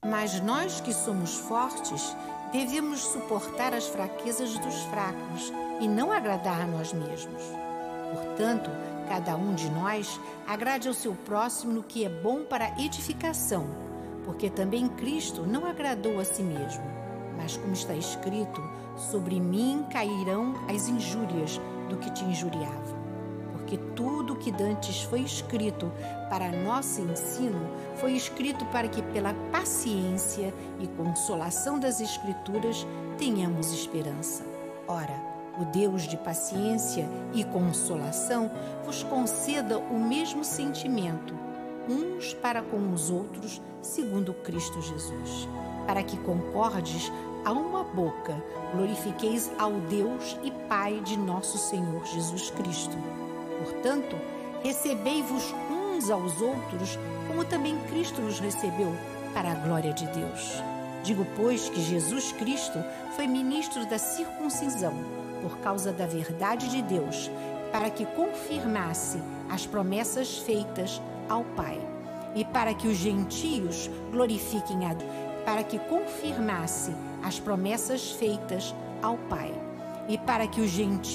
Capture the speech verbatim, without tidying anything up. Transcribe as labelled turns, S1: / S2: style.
S1: Mas nós que somos fortes, devemos suportar as fraquezas dos fracos e não agradar a nós mesmos. Portanto, cada um de nós agrade ao seu próximo no que é bom para a edificação, porque também Cristo não agradou a si mesmo. Mas como está escrito, sobre mim cairão as injúrias do que te injuriava. Porque tudo que dantes foi escrito para nosso ensino foi escrito para que pela paciência e consolação das Escrituras tenhamos esperança. Ora, o Deus de paciência e consolação vos conceda o mesmo sentimento, uns para com os outros, segundo Cristo Jesus, para que concordes a uma boca, glorifiqueis ao Deus e Pai de nosso Senhor Jesus Cristo. Portanto, recebei-vos uns aos outros, como também Cristo nos recebeu, para a glória de Deus. Digo, pois, que Jesus Cristo foi ministro da circuncisão, por causa da verdade de Deus, para que confirmasse as promessas feitas ao Pai, e para que os gentios glorifiquem a Deus, para que confirmasse as promessas feitas ao Pai, e para que os gentios